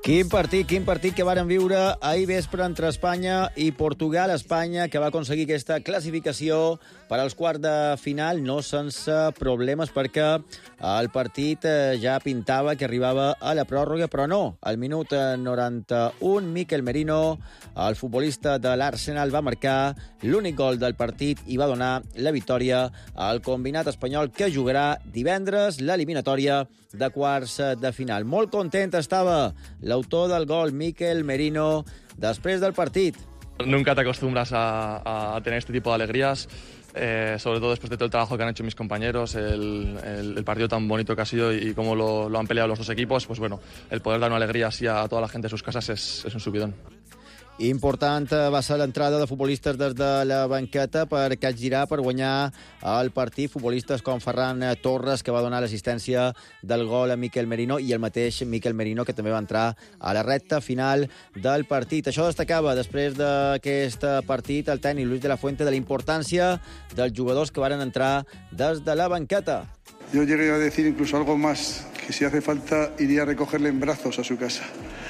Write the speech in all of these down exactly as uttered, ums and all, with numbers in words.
Quin partit, quin partit que varen viure ahir vespre entre Espanya i Portugal. Espanya, que va aconseguir aquesta classificació per als quarts de final, no sense problemes, perquè el partit ja pintava que arribava a la pròrroga, però no. Al minut noranta-un, Mikel Merino, el futbolista de l'Arsenal, va marcar l'únic gol del partit i va donar la victòria al combinat espanyol, que jugarà divendres l'eliminatòria de quarts de final. Molt content estava l'autor del gol, Mikel Merino, després del partit. Nunca te acostumbras a, a tener este tipo de alegrías, eh, sobre todo después de todo el trabajo que han hecho mis compañeros, el, el, el partido tan bonito que ha sido y cómo lo, lo han peleado los dos equipos. Pues bueno, el poder dar una alegría así a toda la gente de sus casas es, es un subidón. Important va ser l'entrada de futbolistes des de la banqueta per Cat Girà per guanyar el partit. Futbolistes com Ferran Torres, que va donar l'assistència del gol a Mikel Merino, i el mateix Mikel Merino, que també va entrar a la recta final del partit. Això destacava després d'aquest partit el tècnic Luis de la Fuente, de la importància dels jugadors que varen entrar des de la banqueta. Yo llegué a decir incluso algo más, que si hace falta iría a recogerle en brazos a su casa.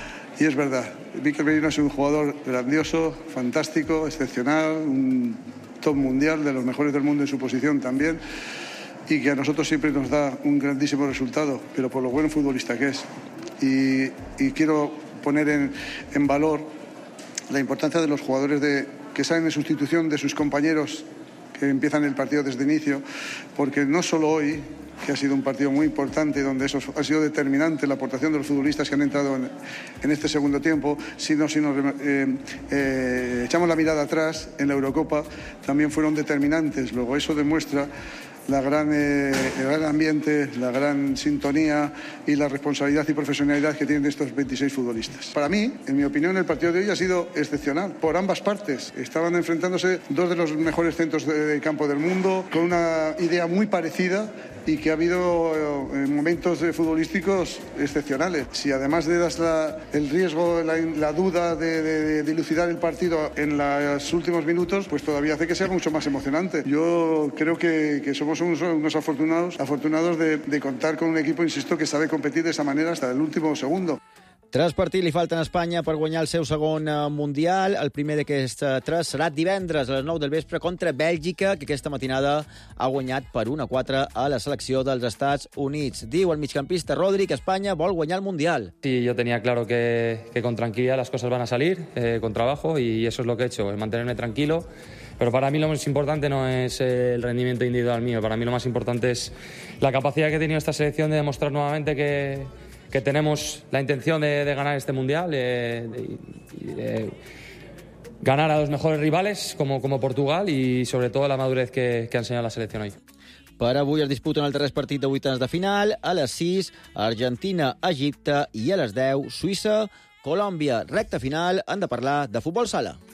Y es verdad, Mikel Merino es un jugador grandioso, fantástico, excepcional, un top mundial, de los mejores del mundo en su posición también, y que a nosotros siempre nos da un grandísimo resultado, pero por lo buen futbolista que es. Y, y quiero poner en, en valor la importancia de los jugadores de, que salen en sustitución de sus compañeros que empiezan el partido desde el inicio, porque no solo hoy, que ha sido un partido muy importante, donde eso ha sido determinante la aportación de los futbolistas que han entrado en, en este segundo tiempo, sino si nos eh, eh, echamos la mirada atrás, en la Eurocopa también fueron determinantes. Luego eso demuestra la gran, eh, el gran ambiente, la gran sintonía y la responsabilidad y profesionalidad que tienen estos veintiséis futbolistas. Para mí, en mi opinión, el partido de hoy ha sido excepcional por ambas partes. Estaban enfrentándose dos de los mejores centros de, de campo del mundo, con una idea muy parecida, y que ha habido eh, momentos futbolísticos excepcionales. Si además le das la, el riesgo, la, la duda de, de, de dilucidar el partido en los últimos minutos, pues todavía hace que sea mucho más emocionante. Yo creo que, que somos unos, unos afortunados, afortunados de, de contar con un equipo, insisto, que sabe competir de esa manera hasta el último segundo. Tres partits li falten a Espanya per guanyar el seu segon Mundial. El primer d'aquests tres serà divendres a les nou del vespre contra Bèlgica, que aquesta matinada ha guanyat per un a quatre a la selecció dels Estats Units. Diu el migcampista Rodri que Espanya vol guanyar el Mundial. Sí, yo tenía claro que, que con tranquilidad las cosas van a salir, eh, con trabajo, y eso es lo que he hecho, es mantenerme tranquilo. Pero para mí lo más importante no es el rendimiento individual mío, para mí lo más importante es la capacidad que ha tenido esta selección de demostrar nuevamente que... que tenemos la intención de, de ganar este Mundial, eh, de, de ganar a los mejores rivales como, como Portugal, y sobre todo la madurez que, que ha enseñado la selección hoy. Per avui es disputen el tercer partit de vuitens de final. A les sis, Argentina-Egipte, i a les deu, Suïssa-Colòmbia. Recta final, han de parlar de futbol sala.